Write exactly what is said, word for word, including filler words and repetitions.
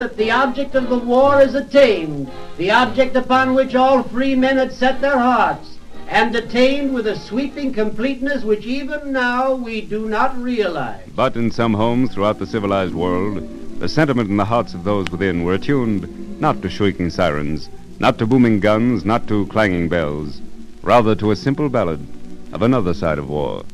that the object of the war is attained, the object upon which all free men had set their hearts, and attained with a sweeping completeness which even now we do not realize. But in some homes throughout the civilized world, the sentiment in the hearts of those within were attuned not to shrieking sirens, not to booming guns, not to clanging bells, rather to a simple ballad of another side of war.